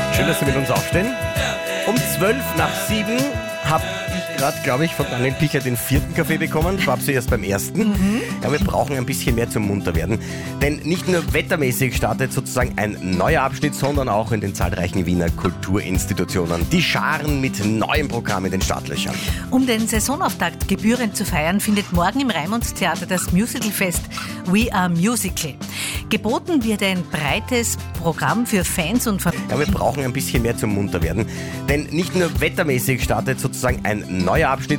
Schön, dass Sie mit uns aufstehen. Um 6:12 habe ich gerade, glaube ich, von Daniel Pichler den 4. Kaffee bekommen. Ich war zuerst beim 1. Ja, wir brauchen ein bisschen mehr zum munter werden. Denn nicht nur wettermäßig startet sozusagen ein neuer Abschnitt, sondern auch in den zahlreichen Wiener Kulturinstitutionen. Die scharen mit neuem Programm in den Startlöchern. Um den Saisonauftakt gebührend zu feiern, findet morgen im Raimundstheater das Musicalfest We Are Musical. Geboten wird ein breites Programm für Fans und Ja, wir brauchen ein bisschen mehr zum munter werden. Denn nicht nur wettermäßig startet sozusagen ein neuer Abschnitt,